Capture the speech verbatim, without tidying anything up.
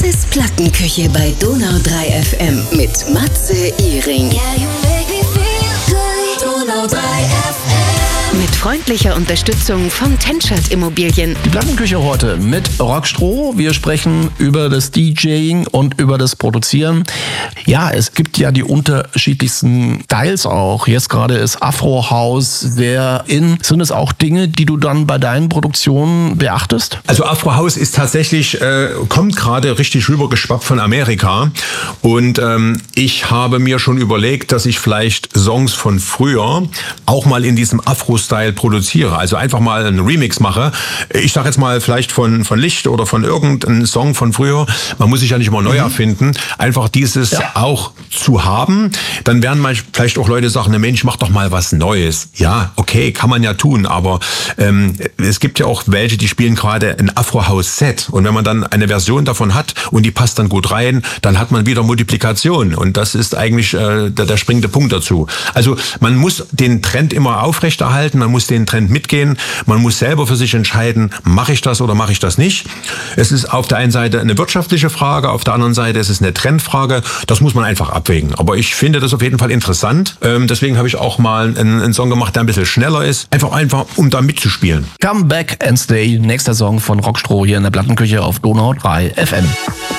Matzes Plattenküche bei Donau drei F M mit Matze Ihring. Donau drei F M. Mit freundlicher Unterstützung von Tenschert Immobilien. Die Plattenküche heute mit Rockstroh. Wir sprechen über das DJing und über das Produzieren. Ja, es gibt ja die unterschiedlichsten Styles auch. Jetzt gerade ist Afro House sehr in. Sind es auch Dinge, die du dann bei deinen Produktionen beachtest? Also Afro House ist tatsächlich, äh, kommt gerade richtig rübergeschwappt von Amerika. Und ähm, ich habe mir schon überlegt, dass ich vielleicht Songs von früher auch mal in diesem Afro-Style produziere. Also einfach mal einen Remix mache. Ich sage jetzt mal vielleicht von, von Licht oder von irgendeinem Song von früher. Man muss sich ja nicht immer neu mhm. erfinden. Einfach dieses ja. auch zu haben. Dann werden mal vielleicht auch Leute sagen, Mensch, mach doch mal was Neues. Ja, okay, kann man ja tun. Aber ähm, es gibt ja auch welche, die spielen gerade ein Afro-House-Set. Und wenn man dann eine Version davon hat und die passt dann gut rein, dann hat man wieder Multiplikation. Und das ist eigentlich äh, der, der springende Punkt dazu. Also man muss den Trend immer aufrechterhalten, man muss den Trend mitgehen, man muss selber für sich entscheiden, mache ich das oder mache ich das nicht. Es ist auf der einen Seite eine wirtschaftliche Frage, auf der anderen Seite ist es eine Trendfrage. Das muss man einfach abwägen. Aber ich finde das auf jeden Fall interessant. Ähm, deswegen habe ich auch mal einen, einen Song gemacht, der ein bisschen schneller ist. Einfach, einfach, um da mitzuspielen. Come Back and Stay, nächster Song von Rockstroh hier in der Plattenküche auf Donau drei F M.